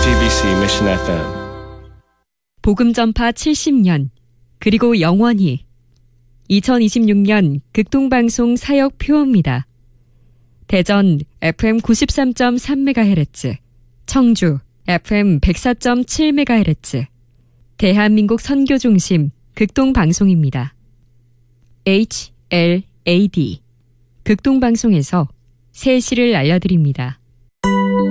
CBC Mission FM. 복음 전파 70년, 그리고 영원히 2026년 극동방송 사역 표어입니다. 대전 FM 93.3MHz, 청주 FM 104.7MHz, 대한민국 선교중심 극동방송입니다. HLAD 극동방송에서 새 시를 알려드립니다.